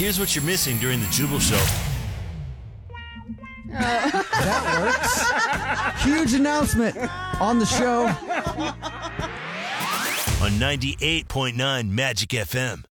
Here's what you're missing during the Jubal Show. That works. Huge announcement on the show. On 98.9 Magic FM.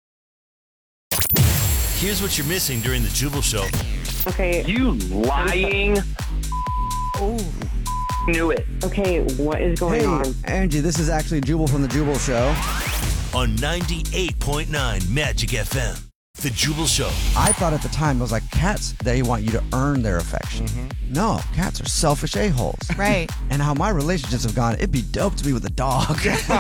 Here's what you're missing during the Jubal Show. Okay. You lying. Oh. Knew it. Okay, what is going on? Angie, this is actually Jubal from the Jubal Show. On 98.9 Magic FM. The Jubal Show. I thought at the time, it was like cats, they want you to earn their affection. No, cats are selfish a-holes. Right. And how my relationships have gone, it'd be dope to be with a dog.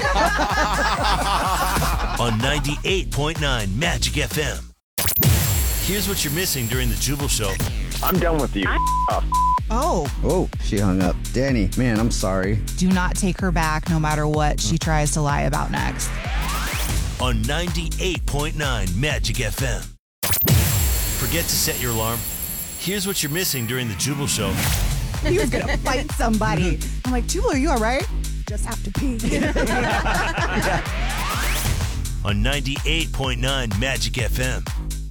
On 98.9 Magic FM. Here's what you're missing during the Jubal Show. I'm done with you. Oh, Oh, she hung up. Danny, man, I'm sorry. do not take her back no matter what she tries to lie about next. On 98.9 Magic FM. Forget to set your alarm? Here's what you're missing during the Jubal Show. He was going to fight somebody. I'm like, Jubal, are you all right? Just have to pee. On 98.9 Magic FM.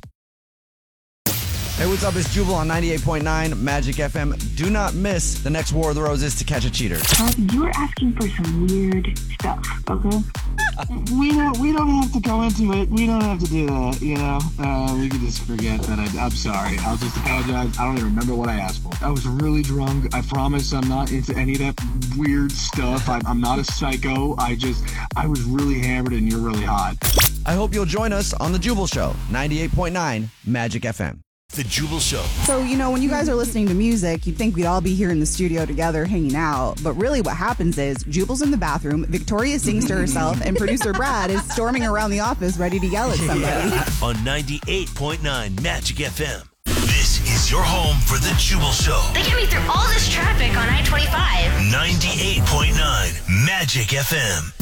Hey, what's up? It's Jubal on 98.9 Magic FM. Do not miss the next War of the Roses to catch a cheater. You're asking for some weird stuff, okay? We don't have to go into it. We don't have to do that, you know? We can just forget that. I'm sorry. I'll just apologize. I don't even remember what I asked for. I was really drunk. I promise I'm not into any of that weird stuff. I'm not a psycho. I was really hammered and you're really hot. I hope you'll join us on the Jubal Show, 98.9 Magic FM. The Jubal Show. So, you know, when you guys are listening to music, you'd think we'd all be here in the studio together hanging out. But really what happens is Jubal's in the bathroom, Victoria sings to herself, and producer Brad is storming around the office ready to yell at somebody. On 98.9 Magic FM. This is your home for the Jubal Show. They get me through all this traffic on I-25. 98.9 Magic FM.